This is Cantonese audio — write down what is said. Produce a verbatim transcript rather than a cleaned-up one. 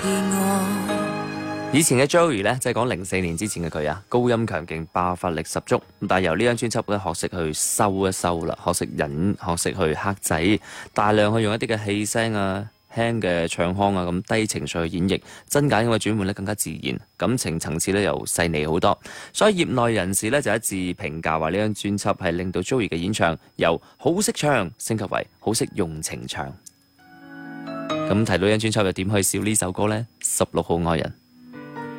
以前嘅 Joey 呢，即係講零四年之前嘅佢啊，高音強勁，爆發力十足。但係由呢張專輯咧，學識去收一收啦，學識忍，學識去克制，大量去用一啲嘅氣聲啊、輕嘅唱腔啊，咁低情緒去演繹，真假音嘅轉換咧更加自然，感情層次咧又細膩好多。所以業內人士咧就一致評價話呢張專輯係令到 Joey 嘅演唱由好識唱升級為好識用情唱。咁提到呢張專輯又點去笑呢首歌呢？十六號愛人。